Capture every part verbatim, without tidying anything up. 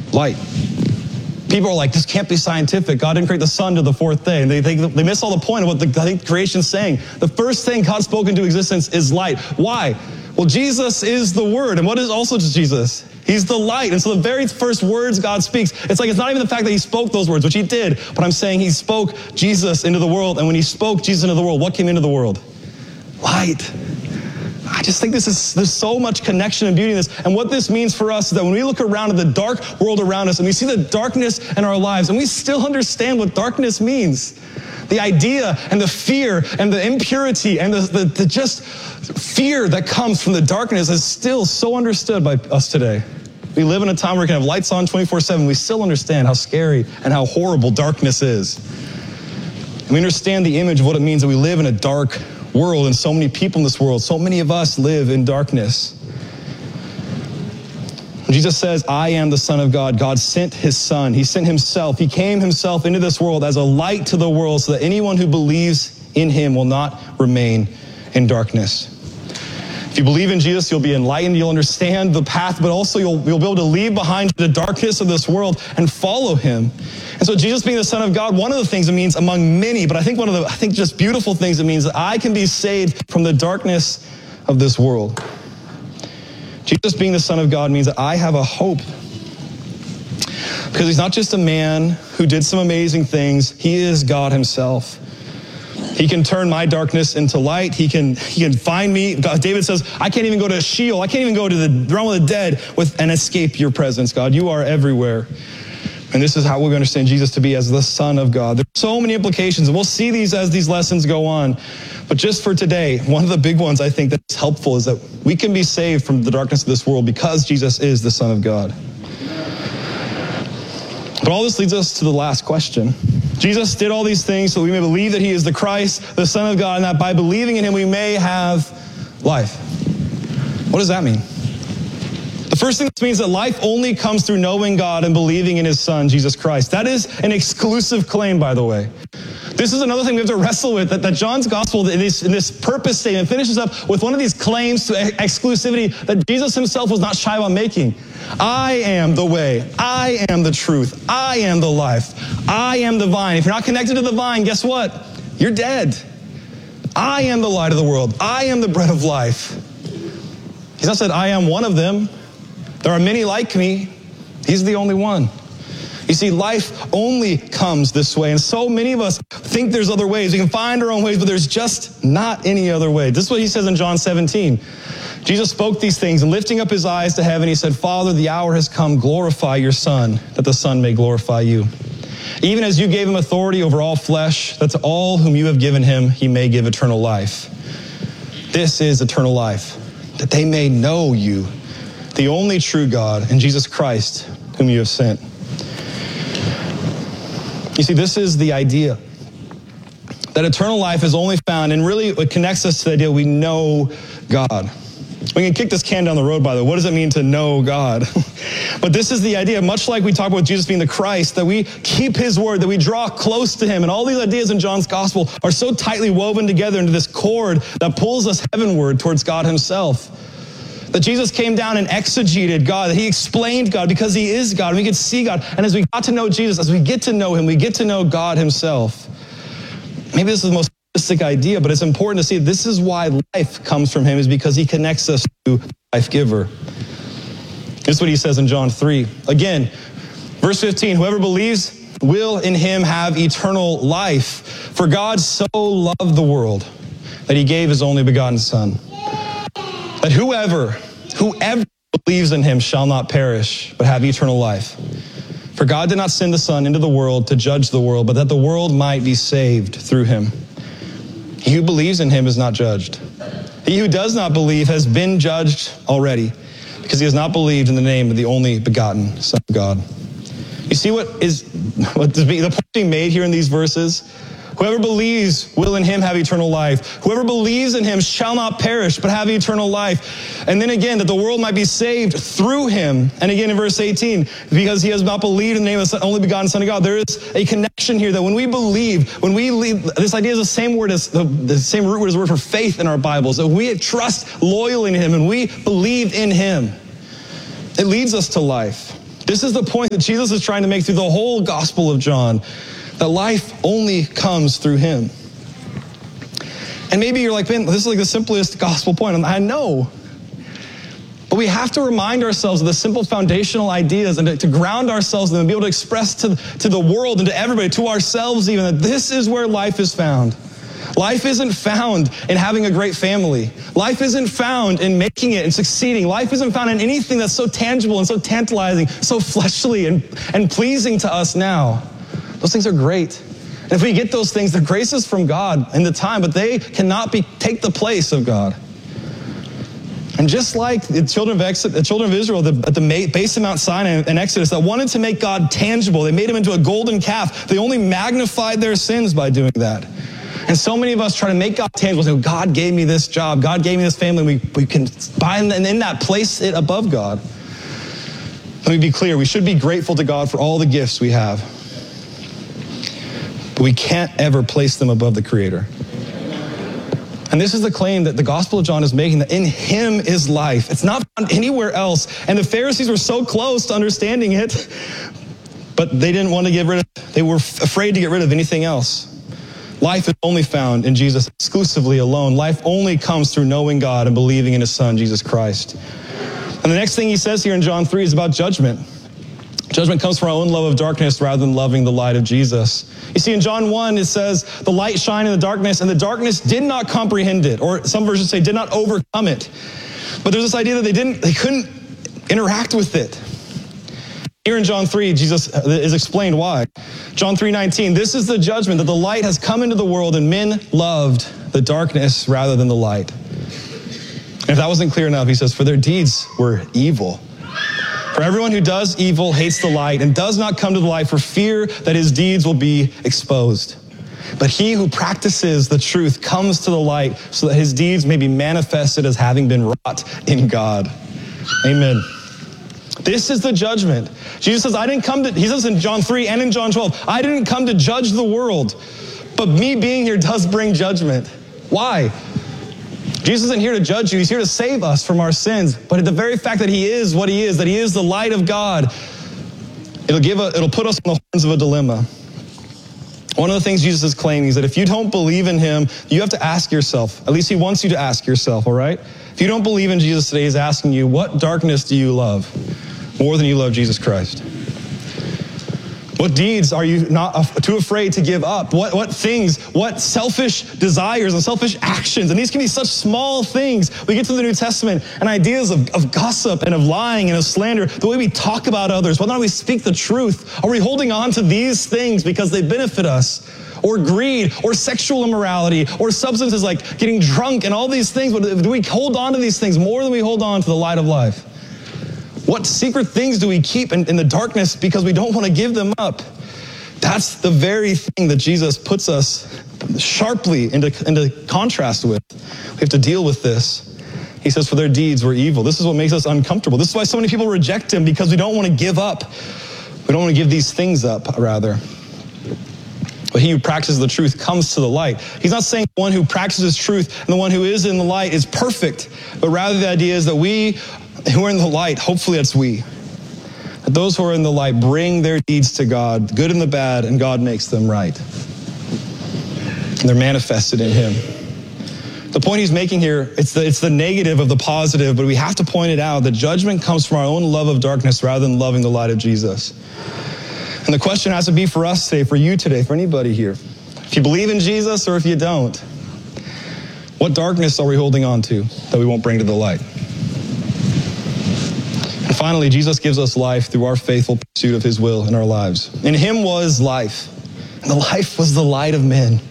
Light. People are like, this can't be scientific. God didn't create the sun to the fourth day. And they, they, they miss all the point of what the, I think creation's saying. The first thing God spoke into existence is light. Why? Well, Jesus is the Word. And what is also Jesus? He's the light. And so the very first words God speaks, it's like it's not even the fact that he spoke those words, which he did, but I'm saying he spoke Jesus into the world. And when he spoke Jesus into the world, what came into the world? Light. I just think this is, there's so much connection and beauty in this. And what this means for us is that when we look around at the dark world around us and we see the darkness in our lives and we still understand what darkness means, the idea and the fear and the impurity and the, the, the just fear that comes from the darkness is still so understood by us today. We live in a time where we can have lights on twenty-four seven. We still understand how scary and how horrible darkness is. And we understand the image of what it means that we live in a dark world, and so many people in this world, so many of us live in darkness. Jesus says, I am the Son of God. God sent his Son. He sent himself. He came himself into this world as a light to the world so that anyone who believes in him will not remain in darkness. If you believe in Jesus, you'll be enlightened, you'll understand the path, but also you'll, you'll be able to leave behind the darkness of this world and follow him. And so Jesus being the Son of God, one of the things it means among many, but I think one of the, I think just beautiful things it means that I can be saved from the darkness of this world. Jesus being the Son of God means that I have a hope. Because he's not just a man who did some amazing things, he is God himself. He can turn my darkness into light. He can, he can find me. God, David says, I can't even go to Sheol. I can't even go to the realm of the dead with and escape your presence, God. You are everywhere. And this is how we understand Jesus to be as the Son of God. There's so many implications, and we'll see these as these lessons go on. But just for today, one of the big ones I think that's helpful is that we can be saved from the darkness of this world because Jesus is the Son of God. But all this leads us to the last question. Jesus did all these things so we may believe that he is the Christ, the Son of God, and that by believing in him we may have life. What does that mean? The first thing this means that life only comes through knowing God and believing in his Son, Jesus Christ. That is an exclusive claim, by the way. This is another thing we have to wrestle with, that, that John's gospel in this, in this purpose statement finishes up with one of these claims to exclusivity that Jesus himself was not shy about making. I am the way. I am the truth. I am the life. I am the vine. If you're not connected to the vine, guess what? You're dead. I am the light of the world. I am the bread of life. He's not said, I am one of them. There are many like me. He's the only one. You see, life only comes this way. And so many of us think there's other ways. We can find our own ways, but there's just not any other way. This is what he says in John seventeen. Jesus spoke these things, and lifting up his eyes to heaven, he said, Father, the hour has come. Glorify your Son, that the Son may glorify you. Even as you gave him authority over all flesh, that to all whom you have given him, he may give eternal life. This is eternal life, that they may know you, the only true God, and Jesus Christ, whom you have sent. You see, this is the idea. That eternal life is only found, and really it connects us to the idea we know God. We can kick this can down the road, by the way. What does it mean to know God? But this is the idea, much like we talk about Jesus being the Christ, that we keep his word, that we draw close to him. And all these ideas in John's gospel are so tightly woven together into this cord that pulls us heavenward towards God himself. That Jesus came down and exegeted God, that he explained God because he is God, and we could see God. And as we got to know Jesus, as we get to know him, we get to know God himself. Maybe this is the most simplistic idea, but it's important to see this is why life comes from him, is because he connects us to the life giver. This is what he says in John three. Again, verse fifteen, whoever believes will in him have eternal life. For God so loved the world that he gave his only begotten Son. That whoever, whoever believes in him shall not perish, but have eternal life. For God did not send the Son into the world to judge the world, but that the world might be saved through him. He who believes in him is not judged. He who does not believe has been judged already, because he has not believed in the name of the only begotten Son of God. You see what is what is being, the point being made here in these verses? Whoever believes will in him have eternal life. Whoever believes in him shall not perish, but have eternal life. And then again, that the world might be saved through him. And again in verse eighteen, because he has not believed in the name of the only begotten Son of God. There is a connection here that when we believe, when we leave, this idea is the same word as the, the same root word as the word for faith in our Bibles. That we trust loyally in him and we believe in him. It leads us to life. This is the point that Jesus is trying to make through the whole Gospel of John, that life only comes through him. And maybe you're like, man, this is like the simplest gospel point. I know. But we have to remind ourselves of the simple foundational ideas and to, to ground ourselves in them and be able to express to, to the world and to everybody, to ourselves even, that this is where life is found. Life isn't found in having a great family. Life isn't found in making it and succeeding. Life isn't found in anything that's so tangible and so tantalizing, so fleshly and, and pleasing to us now. Those things are great. And if we get those things, the grace is from God in the time, but they cannot be take the place of God. And just like the children of, Ex- the children of Israel the, at the base of Mount Sinai in Exodus that wanted to make God tangible, they made him into a golden calf. They only magnified their sins by doing that. And so many of us try to make God tangible. Say, God gave me this job. God gave me this family. We, we can find and in that place it above God. Let me be clear. We should be grateful to God for all the gifts we have. But we can't ever place them above the Creator. And this is the claim that the Gospel of John is making, that in him is life. It's not found anywhere else. And the Pharisees were so close to understanding it, but they didn't want to get rid of, they were afraid to get rid of anything else. Life is only found in Jesus exclusively alone. Life only comes through knowing God and believing in his Son, Jesus Christ. And the next thing he says here in John three is about judgment. Judgment comes from our own love of darkness rather than loving the light of Jesus. You see, in John one, it says, the light shined in the darkness, and the darkness did not comprehend it. Or some versions say, did not overcome it. But there's this idea that they didn't, they couldn't interact with it. Here in John three, Jesus is explained why. John three nineteen, this is the judgment, that the light has come into the world, and men loved the darkness rather than the light. And if that wasn't clear enough, he says, for their deeds were evil. For everyone who does evil hates the light and does not come to the light for fear that his deeds will be exposed. But he who practices the truth comes to the light so that his deeds may be manifested as having been wrought in God. Amen. This is the judgment. Jesus says, I didn't come to, he says in John three and in John twelve, I didn't come to judge the world, but me being here does bring judgment. Why? Jesus isn't here to judge you. He's here to save us from our sins. But the very fact that he is what he is, that he is the light of God, it'll give a, it'll put us on the horns of a dilemma. One of the things Jesus is claiming is that if you don't believe in him, you have to ask yourself, at least he wants you to ask yourself, all right? If you don't believe in Jesus today, he's asking you, what darkness do you love more than you love Jesus Christ? What deeds are you not too afraid to give up? What, what things, what selfish desires and selfish actions, and these can be such small things. We get to the New Testament and ideas of, of gossip and of lying and of slander, the way we talk about others, whether or not we speak the truth. Are we holding on to these things because they benefit us? Or greed, or sexual immorality, or substances like getting drunk and all these things. But do we hold on to these things more than we hold on to the light of life? What secret things do we keep in, in the darkness because we don't want to give them up? That's the very thing that Jesus puts us sharply into, into contrast with. We have to deal with this. He says, for their deeds were evil. This is what makes us uncomfortable. This is why so many people reject him, because we don't want to give up. We don't want to give these things up, rather. But he who practices the truth comes to the light. He's not saying the one who practices truth and the one who is in the light is perfect, but rather the idea is that we who are in the light, hopefully that's we, that those who are in the light bring their deeds to God, good and the bad, and God makes them right. And they're manifested in him. The point he's making here, it's the, it's the negative of the positive, but we have to point it out that judgment comes from our own love of darkness rather than loving the light of Jesus. And the question has to be for us today, for you today, for anybody here. If you believe in Jesus or if you don't, what darkness are we holding on to that we won't bring to the light? And finally, Jesus gives us life through our faithful pursuit of his will in our lives. In him was life, and the life was the light of men.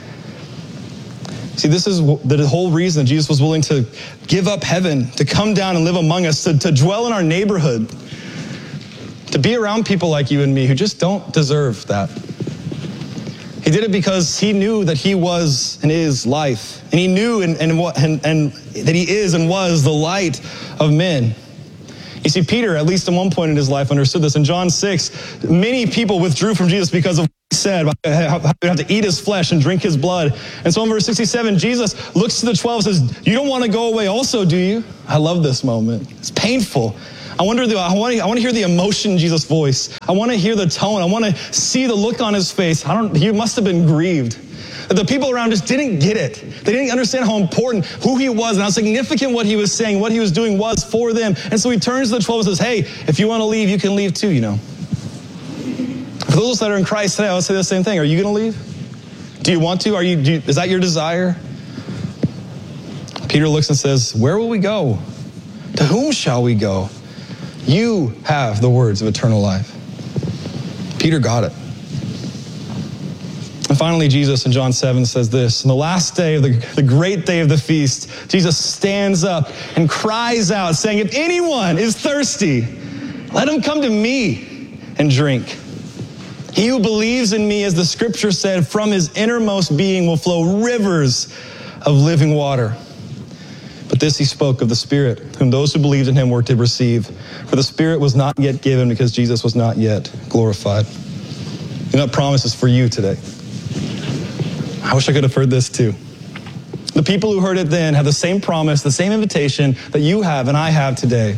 See, this is the whole reason Jesus was willing to give up heaven, to come down and live among us, to, to dwell in our neighborhood, to be around people like you and me who just don't deserve that. He did it because he knew that he was and is life. And he knew and, and, and, and that he is and was the light of men. You see, Peter, at least at one point in his life, understood this. In John six, many people withdrew from Jesus because of what he said, how they have to eat his flesh and drink his blood. And so in verse sixty-seven, Jesus looks to the twelve and says, you don't want to go away also, do you? I love this moment. It's painful. I wonder the, I want to, I want to hear the emotion in Jesus' voice. I want to hear the tone. I want to see the look on his face. I don't, he must have been grieved. The people around just didn't get it. They didn't understand how important, who he was, and how significant what he was saying, what he was doing was for them. And so he turns to the twelve and says, hey, if you want to leave, you can leave too, you know. For those that are in Christ today, I would say the same thing. Are you going to leave? Do you want to? Are you, do you? Is that your desire? Peter looks and says, where will we go? To whom shall we go? You have the words of eternal life. Peter got it. And finally, Jesus in John seven says this, on the last day of the, the great day of the feast, Jesus stands up and cries out saying, if anyone is thirsty, let him come to me and drink. He who believes in me, as the scripture said, from his innermost being will flow rivers of living water. But this he spoke of the Spirit, whom those who believed in him were to receive. For the Spirit was not yet given because Jesus was not yet glorified. And that promise is for you today. I wish I could have heard this too. The people who heard it then have the same promise, the same invitation that you have and I have today.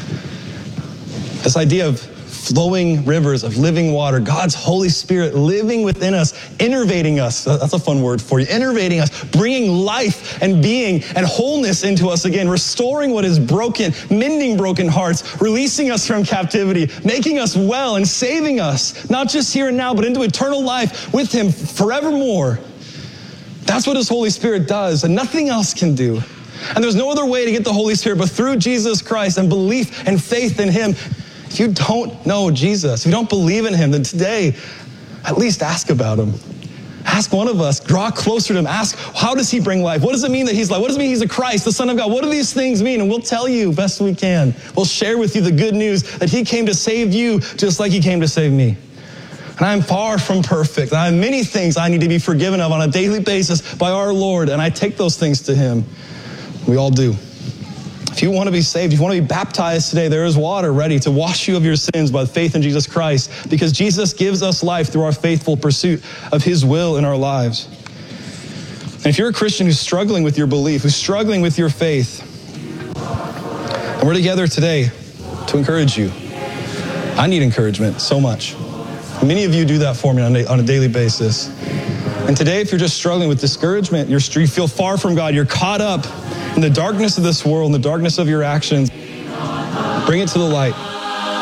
This idea of flowing rivers of living water, God's Holy Spirit living within us, innervating us. That's a fun word for you. Innervating us, bringing life and being and wholeness into us again, restoring what is broken, mending broken hearts, releasing us from captivity, making us well and saving us, not just here and now, but into eternal life with him forevermore. That's what his Holy Spirit does, and nothing else can do. And there's no other way to get the Holy Spirit but through Jesus Christ and belief and faith in him. If you don't know Jesus, if you don't believe in him, then today, at least ask about him. Ask one of us, draw closer to him. Ask, how does he bring life? What does it mean that he's life? What does it mean he's the Christ, the Son of God? What do these things mean? And we'll tell you best we can. We'll share with you the good news that he came to save you just like he came to save me. And I'm far from perfect. I have many things I need to be forgiven of on a daily basis by our Lord, and I take those things to him. We all do. If you want to be saved, if you want to be baptized today, there is water ready to wash you of your sins by faith in Jesus Christ, because Jesus gives us life through our faithful pursuit of his will in our lives. And if you're a Christian who's struggling with your belief, who's struggling with your faith, and we're together today to encourage you. I need encouragement so much. Many of you do that for me on a, on a daily basis. And today, if you're just struggling with discouragement, you're, you feel far from God, you're caught up in the darkness of this world, in the darkness of your actions, bring it to the light.